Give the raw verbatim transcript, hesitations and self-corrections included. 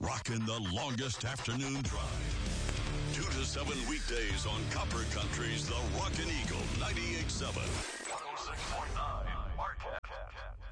rocking the longest afternoon drive. Two to seven weekdays on Copper Country's The Rockin' Eagle ninety-eight point seven. one oh six point nine Marquette.